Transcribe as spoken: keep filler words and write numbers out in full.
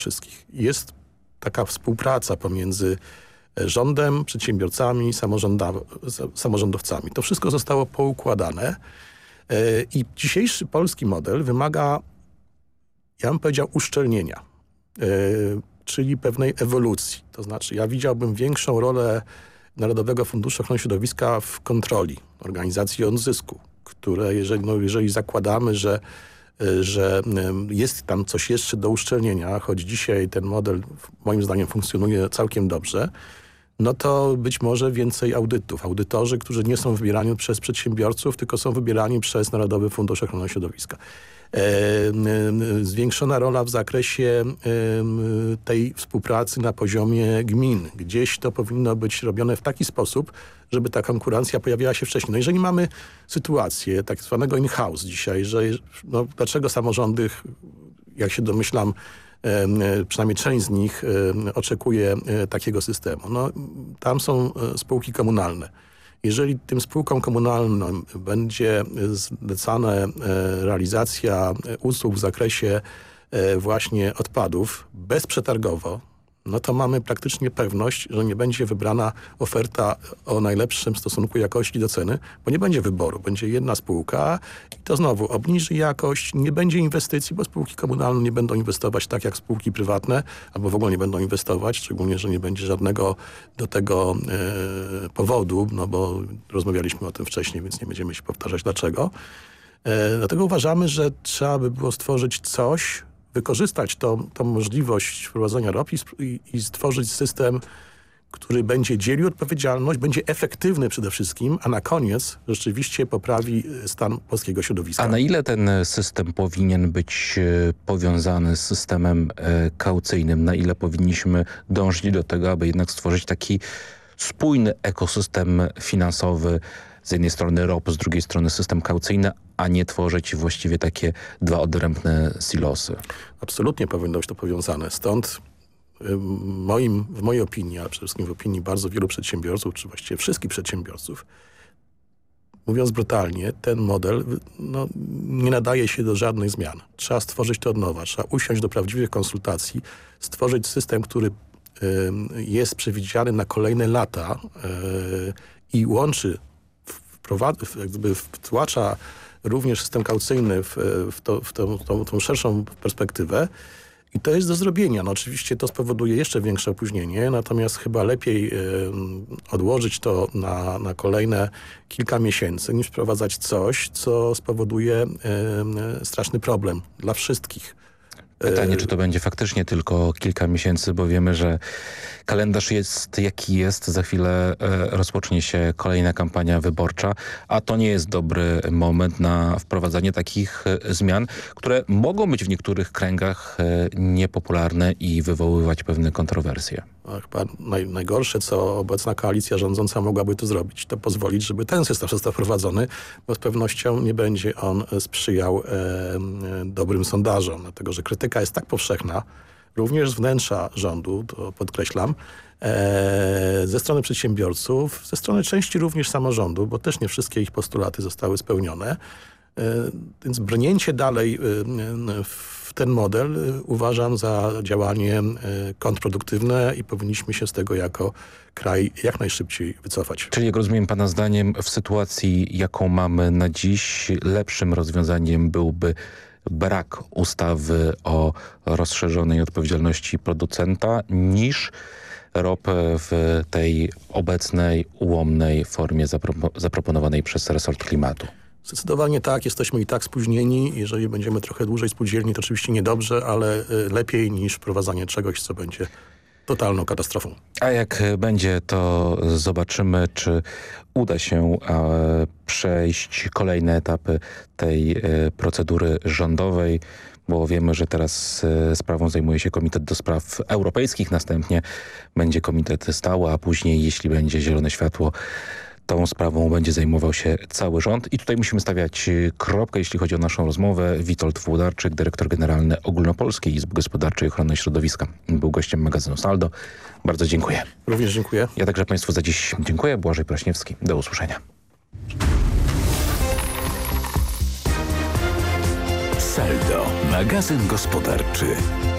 wszystkich. Jest taka współpraca pomiędzy rządem, przedsiębiorcami, samorząda, samorządowcami. To wszystko zostało poukładane i dzisiejszy polski model wymaga, ja bym powiedział, uszczelnienia, czyli pewnej ewolucji. To znaczy ja widziałbym większą rolę Narodowego Funduszu Ochrony Środowiska w kontroli organizacji odzysku, które jeżeli, no, jeżeli zakładamy, że że jest tam coś jeszcze do uszczelnienia, choć dzisiaj ten model moim zdaniem funkcjonuje całkiem dobrze, no to być może więcej audytów. Audytorzy, którzy nie są wybierani przez przedsiębiorców, tylko są wybierani przez Narodowy Fundusz Ochrony Środowiska. E, zwiększona rola w zakresie e, tej współpracy na poziomie gmin. Gdzieś to powinno być robione w taki sposób, żeby ta konkurencja pojawiała się wcześniej. No jeżeli mamy sytuację tak zwanego in-house dzisiaj, że no, dlaczego samorządy, jak się domyślam, e, przynajmniej część z nich e, oczekuje e, takiego systemu. No, tam są e, spółki komunalne. Jeżeli tym spółkom komunalnym będzie zlecana e, realizacja usług w zakresie e, właśnie odpadów bezprzetargowo, no to mamy praktycznie pewność, że nie będzie wybrana oferta o najlepszym stosunku jakości do ceny, bo nie będzie wyboru. Będzie jedna spółka i to znowu obniży jakość, nie będzie inwestycji, bo spółki komunalne nie będą inwestować tak jak spółki prywatne, albo w ogóle nie będą inwestować, szczególnie, że nie będzie żadnego do tego e, powodu, no bo rozmawialiśmy o tym wcześniej, więc nie będziemy się powtarzać dlaczego. E, dlatego uważamy, że trzeba by było stworzyć coś, wykorzystać tą, tą możliwość wprowadzenia R O P i, i stworzyć system, który będzie dzielił odpowiedzialność, będzie efektywny przede wszystkim, a na koniec rzeczywiście poprawi stan polskiego środowiska. A na ile ten system powinien być powiązany z systemem kaucyjnym? Na ile powinniśmy dążyć do tego, aby jednak stworzyć taki spójny ekosystem finansowy, z jednej strony R O P, z drugiej strony system kaucyjny, a nie tworzyć właściwie takie dwa odrębne silosy? Absolutnie powinno być to powiązane. Stąd w, moim, w mojej opinii, ale przede wszystkim w opinii bardzo wielu przedsiębiorców, czy właściwie wszystkich przedsiębiorców, mówiąc brutalnie, ten model no, nie nadaje się do żadnych zmian. Trzeba stworzyć to od nowa. Trzeba usiąść do prawdziwych konsultacji, stworzyć system, który y, jest przewidziany na kolejne lata y, i łączy jakby wtłacza również system kaucyjny w, w, to, w tą, tą, tą szerszą perspektywę i to jest do zrobienia. No oczywiście to spowoduje jeszcze większe opóźnienie, natomiast chyba lepiej y, odłożyć to na, na kolejne kilka miesięcy, niż wprowadzać coś, co spowoduje y, straszny problem dla wszystkich. Pytanie, czy to będzie faktycznie tylko kilka miesięcy, bo wiemy, że kalendarz jest jaki jest. Za chwilę rozpocznie się kolejna kampania wyborcza, a to nie jest dobry moment na wprowadzanie takich zmian, które mogą być w niektórych kręgach niepopularne i wywoływać pewne kontrowersje. No, chyba naj, najgorsze, co obecna koalicja rządząca mogłaby tu zrobić, to pozwolić, żeby ten system został wprowadzony, bo z pewnością nie będzie on sprzyjał e, e, dobrym sondażom, dlatego że krytyka jest tak powszechna, również z wnętrza rządu, to podkreślam, e, ze strony przedsiębiorców, ze strony części również samorządu, bo też nie wszystkie ich postulaty zostały spełnione. E, więc brnięcie dalej e, w ten model uważam za działanie kontrproduktywne i powinniśmy się z tego jako kraj jak najszybciej wycofać. Czyli jak rozumiem pana zdaniem, w sytuacji jaką mamy na dziś, lepszym rozwiązaniem byłby brak ustawy o rozszerzonej odpowiedzialności producenta niż R O P w tej obecnej, ułomnej formie zapro- zaproponowanej przez resort klimatu. Zdecydowanie tak, jesteśmy i tak spóźnieni. Jeżeli będziemy trochę dłużej spóźnieni, to oczywiście niedobrze, ale lepiej niż wprowadzanie czegoś, co będzie totalną katastrofą. A jak będzie, to zobaczymy, czy uda się e, przejść kolejne etapy tej e, procedury rządowej, bo wiemy, że teraz e, sprawą zajmuje się Komitet do Spraw Europejskich, następnie będzie Komitet Stały, a później, jeśli będzie zielone światło, tą sprawą będzie zajmował się cały rząd. I tutaj musimy stawiać kropkę, jeśli chodzi o naszą rozmowę. Witold Włodarczyk, dyrektor generalny Ogólnopolskiej Izby Gospodarczej Ochrony Środowiska, był gościem magazynu Saldo. Bardzo dziękuję. Również dziękuję. Ja także państwu za dziś dziękuję. Błażej Praśniewski. Do usłyszenia. Saldo, magazyn gospodarczy.